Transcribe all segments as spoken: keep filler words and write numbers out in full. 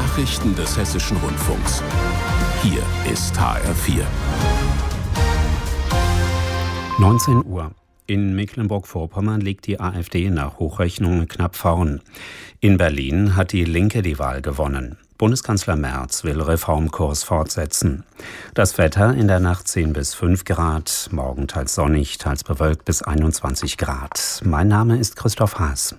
Nachrichten des Hessischen Rundfunks. Hier ist H R vier. neunzehn Uhr. In Mecklenburg-Vorpommern liegt die AfD nach Hochrechnungen knapp vorn. In Berlin hat die Linke die Wahl gewonnen. Bundeskanzler Merz will Reformkurs fortsetzen. Das Wetter: in der Nacht zehn bis fünf Grad, morgen teils sonnig, teils bewölkt bis einundzwanzig Grad. Mein Name ist Christoph Haas.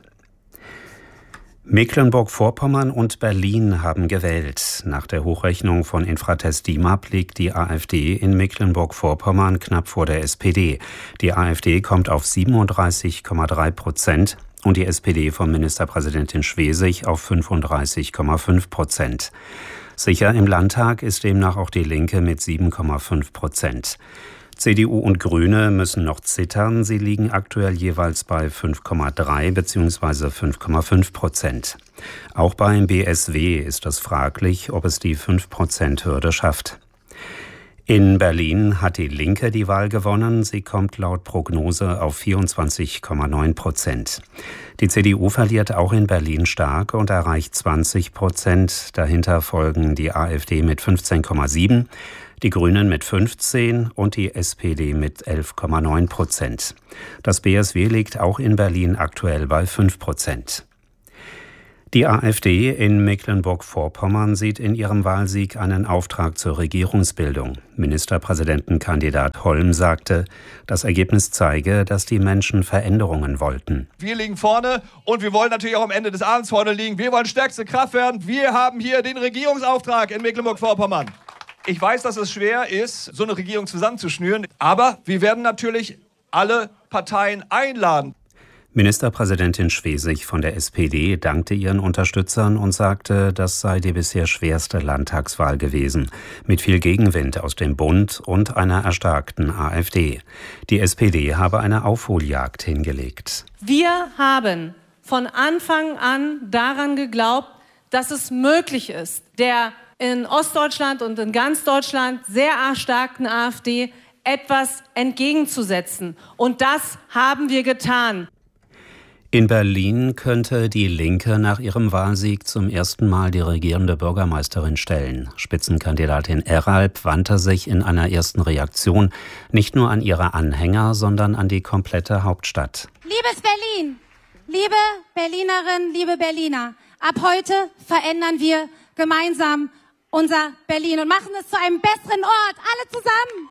Mecklenburg-Vorpommern und Berlin haben gewählt. Nach der Hochrechnung von Infratest DIMAP liegt die AfD in Mecklenburg-Vorpommern knapp vor der S P D. Die AfD kommt auf siebenunddreißig Komma drei Prozent und die S P D von Ministerpräsidentin Schwesig auf fünfunddreißig Komma fünf Prozent. Sicher im Landtag ist demnach auch die Linke mit sieben Komma fünf Prozent. C D U und Grüne müssen noch zittern. Sie liegen aktuell jeweils bei fünf Komma drei bzw. fünf Komma fünf Prozent. Auch beim B S W ist es fraglich, ob es die fünf Prozent Hürde schafft. In Berlin hat die Linke die Wahl gewonnen. Sie kommt laut Prognose auf vierundzwanzig Komma neun Prozent. Die C D U verliert auch in Berlin stark und erreicht zwanzig Prozent. Dahinter folgen die AfD mit fünfzehn Komma sieben, die Grünen mit fünfzehn und die S P D mit elf Komma neun Prozent. Das B S W liegt auch in Berlin aktuell bei fünf Prozent. Die AfD in Mecklenburg-Vorpommern sieht in ihrem Wahlsieg einen Auftrag zur Regierungsbildung. Ministerpräsidentenkandidat Holm sagte, das Ergebnis zeige, dass die Menschen Veränderungen wollten. Wir liegen vorne und wir wollen natürlich auch am Ende des Abends vorne liegen. Wir wollen stärkste Kraft werden. Wir haben hier den Regierungsauftrag in Mecklenburg-Vorpommern. Ich weiß, dass es schwer ist, so eine Regierung zusammenzuschnüren, aber wir werden natürlich alle Parteien einladen. Ministerpräsidentin Schwesig von der S P D dankte ihren Unterstützern und sagte, das sei die bisher schwerste Landtagswahl gewesen, mit viel Gegenwind aus dem Bund und einer erstarkten AfD. Die S P D habe eine Aufholjagd hingelegt. Wir haben von Anfang an daran geglaubt, dass es möglich ist, der in Ostdeutschland und in ganz Deutschland sehr erstarkten AfD etwas entgegenzusetzen. Und das haben wir getan. In Berlin könnte die Linke nach ihrem Wahlsieg zum ersten Mal die regierende Bürgermeisterin stellen. Spitzenkandidatin Eralb wandte sich in einer ersten Reaktion nicht nur an ihre Anhänger, sondern an die komplette Hauptstadt. Liebes Berlin, liebe Berlinerinnen, liebe Berliner, ab heute verändern wir gemeinsam unser Berlin und machen es zu einem besseren Ort, alle zusammen.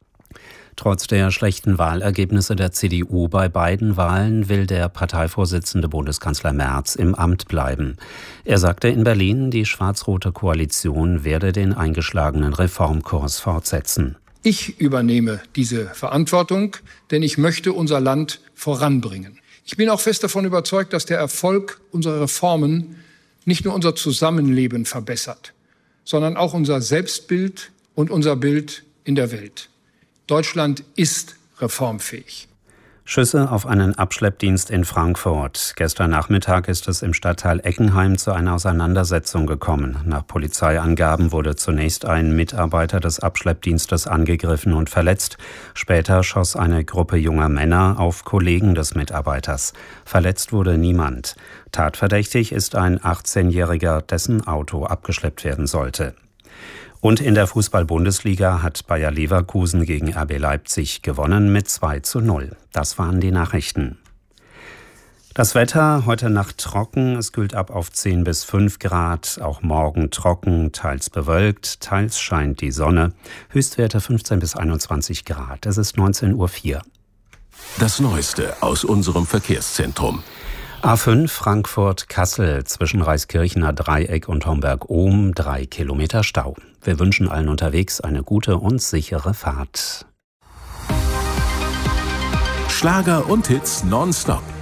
Trotz der schlechten Wahlergebnisse der C D U bei beiden Wahlen will der Parteivorsitzende Bundeskanzler Merz im Amt bleiben. Er sagte in Berlin, die schwarz-rote Koalition werde den eingeschlagenen Reformkurs fortsetzen. Ich übernehme diese Verantwortung, denn ich möchte unser Land voranbringen. Ich bin auch fest davon überzeugt, dass der Erfolg unserer Reformen nicht nur unser Zusammenleben verbessert, sondern auch unser Selbstbild und unser Bild in der Welt. Deutschland ist reformfähig. Schüsse auf einen Abschleppdienst in Frankfurt. Gestern Nachmittag ist es im Stadtteil Eckenheim zu einer Auseinandersetzung gekommen. Nach Polizeiangaben wurde zunächst ein Mitarbeiter des Abschleppdienstes angegriffen und verletzt. Später schoss eine Gruppe junger Männer auf Kollegen des Mitarbeiters. Verletzt wurde niemand. Tatverdächtig ist ein achtzehnjähriger, dessen Auto abgeschleppt werden sollte. Und in der Fußball-Bundesliga hat Bayer Leverkusen gegen R B Leipzig gewonnen mit zwei zu null. Das waren die Nachrichten. Das Wetter: heute Nacht trocken, es kühlt ab auf zehn bis fünf Grad, auch morgen trocken, teils bewölkt, teils scheint die Sonne. Höchstwerte fünfzehn bis einundzwanzig Grad. Es ist neunzehn Uhr vier. Das Neueste aus unserem Verkehrszentrum. A fünf Frankfurt-Kassel zwischen Reiskirchener Dreieck und Homberg-Ohm, drei Kilometer Stau. Wir wünschen allen unterwegs eine gute und sichere Fahrt. Schlager und Hits nonstop